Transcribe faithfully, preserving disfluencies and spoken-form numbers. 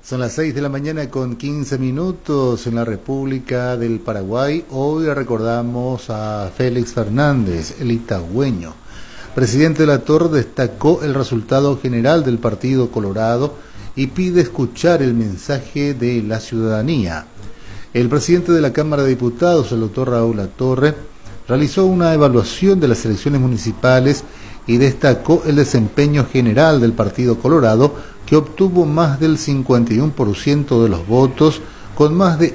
Son las seis de la mañana con quince minutos en la República del Paraguay. Hoy recordamos a Félix Fernández, el itagüeño. Presidente Latorre destacó el resultado general del Partido Colorado y pide escuchar el mensaje de la ciudadanía. El presidente de la Cámara de Diputados, el doctor Raúl Latorre, realizó una evaluación de las elecciones municipales y destacó el desempeño general del Partido Colorado, que obtuvo más del cincuenta y uno por ciento de los votos, con más de